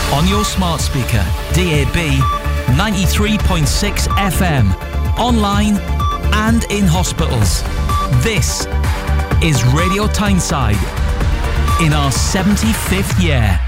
On your smart speaker, DAB, 93.6 FM, online and in hospitals. This is Radio Tyneside in our 75th year.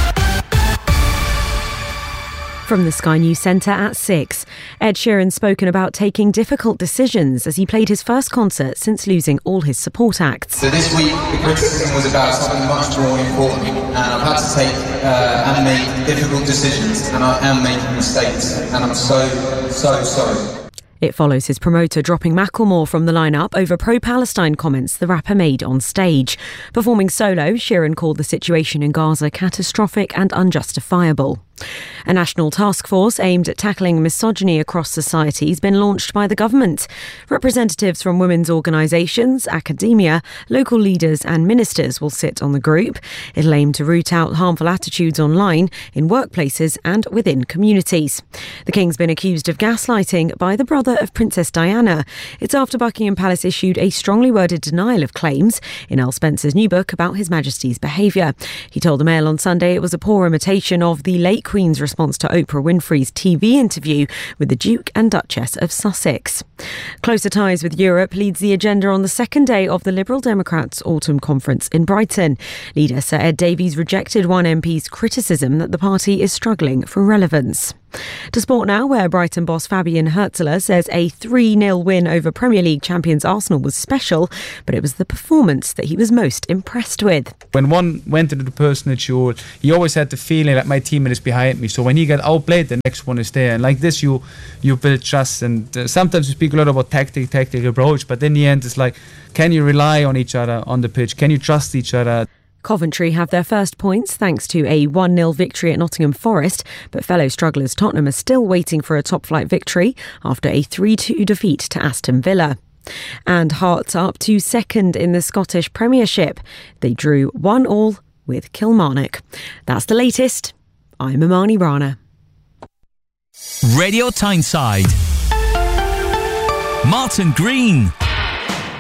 From the Sky News Centre at 6, Ed Sheeran's spoken about taking difficult decisions as he played his first concert since losing all his support acts. So this week the criticism was about something much more important, and I've had to take and make difficult decisions, and I am making mistakes, and I'm so sorry. It follows his promoter dropping Macklemore from the lineup over pro-Palestine comments the rapper made on stage. Performing solo, Sheeran called the situation in Gaza catastrophic and unjustifiable. A national task force aimed at tackling misogyny across society has been launched by the government. Representatives from women's organisations, academia, local leaders and ministers will sit on the group. It'll aim to root out harmful attitudes online, in workplaces and within communities. The King's been accused of gaslighting by the brother of Princess Diana. It's after Buckingham Palace issued a strongly worded denial of claims in Al Spencer's new book about His Majesty's behaviour. He told the Mail on Sunday it was a poor imitation of the late Queen's response to Oprah Winfrey's TV interview with the Duke and Duchess of Sussex. Closer ties with Europe leads the agenda on the second day of the Liberal Democrats' autumn conference in Brighton. Leader Sir Ed Davies rejected one MP's criticism that the party is struggling for relevance. To sport now, where Brighton boss Fabian Hürzeler says a 3-0 win over Premier League champions Arsenal was special, but it was the performance that he was most impressed with. When one went into the personage, he always had the feeling that my teammate is behind me. So when he got outplayed, the next one is there. And like this, you build trust. And sometimes we speak a lot about tactical approach, but in the end, it's like, can you rely on each other on the pitch? Can you trust each other? Coventry have their first points thanks to a 1-0 victory at Nottingham Forest, but fellow strugglers Tottenham are still waiting for a top-flight victory after a 3-2 defeat to Aston Villa. And Hearts up to second in the Scottish Premiership. They drew 1-1 with Kilmarnock. That's the latest. I'm Imani Rana. Radio Tyneside. Martin Green.